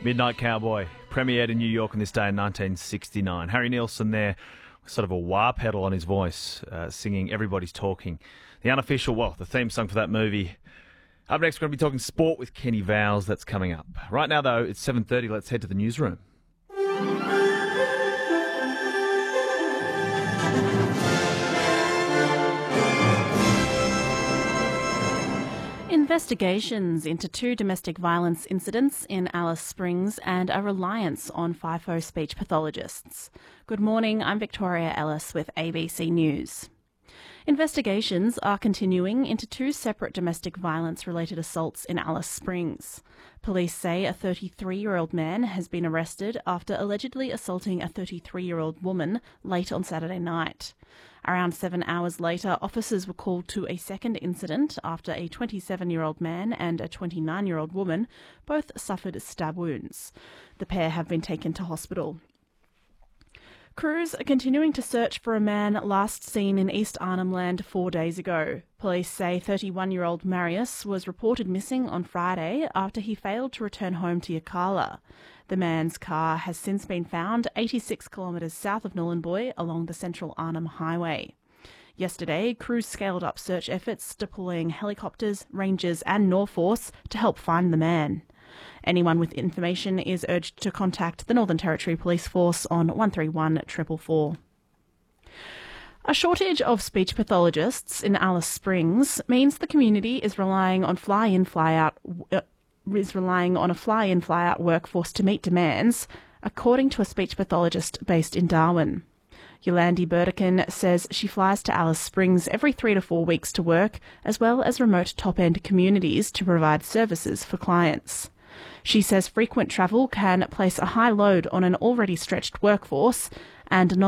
Midnight Cowboy premiered in New York on this day in 1969. Harry Nilsson there, sort of a wah pedal on his voice, singing Everybody's Talking. The theme song for that movie. Up next, we're going to be talking sport with Kenny Vowles. That's coming up. Right now, though, it's 7:30. Let's head to the newsroom. Investigations into 2 domestic violence incidents in Alice Springs and a reliance on FIFO speech pathologists. Good morning, I'm Victoria Ellis with ABC News. Investigations are continuing into 2 separate domestic violence-related assaults in Alice Springs. Police say a 33-year-old man has been arrested after allegedly assaulting a 33-year-old woman late on Saturday night. Around 7 hours later, officers were called to a second incident after a 27-year-old man and a 29-year-old woman both suffered stab wounds. The pair have been taken to hospital. Crews are continuing to search for a man last seen in East Arnhem Land 4 days ago. Police say 31-year-old Marius was reported missing on Friday after he failed to return home to Yirrkala. The man's car has since been found 86 kilometres south of Nhulunbuy along the Central Arnhem Highway. Yesterday, crews scaled up search efforts, deploying helicopters, rangers and Norforce to help find the man. Anyone with information is urged to contact the Northern Territory Police Force on 131 444. A shortage of speech pathologists in Alice Springs means the community is relying on a fly-in, fly-out workforce to meet demands, according to a speech pathologist based in Darwin. Yolandi Burdekin says she flies to Alice Springs every 3 to 4 weeks to work, as well as remote top-end communities to provide services for clients. She says frequent travel can place a high load on an already stretched workforce and